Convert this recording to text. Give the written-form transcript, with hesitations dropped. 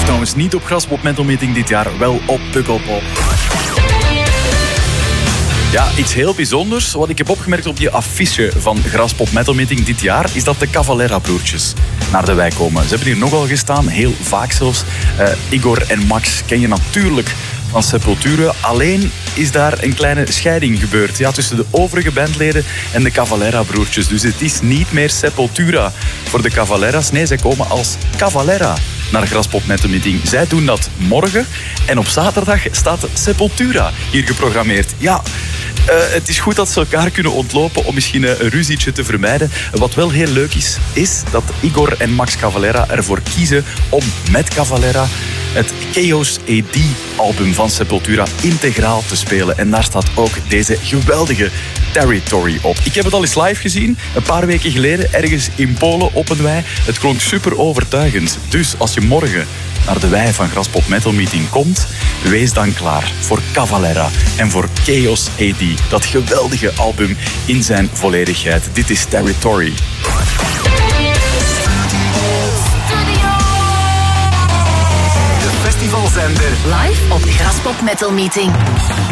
Trouwens niet op Graspop Metal Meeting dit jaar, wel op Pukkelpop. Ja, iets heel bijzonders. Wat ik heb opgemerkt op die affiche van Graspop Metal Meeting dit jaar is dat de Cavalera-broertjes naar de wijk komen. Ze hebben hier nogal gestaan, heel vaak zelfs. Igor en Max ken je natuurlijk van Sepultura. Alleen is daar een kleine scheiding gebeurd. Ja, tussen de overige bandleden en de Cavalera-broertjes. Dus het is niet meer Sepultura voor de Cavalera's. Nee, zij komen als Cavalera naar Graspop Metal Meeting. Zij doen dat morgen. En op zaterdag staat Sepultura hier geprogrammeerd. Ja, het is goed dat ze elkaar kunnen ontlopen om misschien een ruzietje te vermijden. Wat wel heel leuk is dat Igor en Max Cavalera ervoor kiezen om met Cavalera het Chaos AD-album van Sepultura integraal te spelen. En daar staat ook deze geweldige Territory op. Ik heb het al eens live gezien, een paar weken geleden, ergens in Polen op een wei. Het klonk super overtuigend. Dus als je morgen naar de wei van Graspop Metal Meeting komt, wees dan klaar voor Cavalera en voor Chaos AD. Dat geweldige album in zijn volledigheid. Dit is Territory. De festivalzender live op Graspop Metal Meeting.